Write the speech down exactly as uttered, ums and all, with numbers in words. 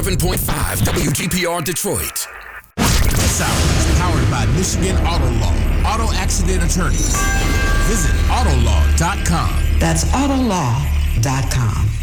seven point five W G P R Detroit. This hour is powered by Michigan Auto Law. Auto accident attorneys. Visit auto law dot com. That's auto law dot com.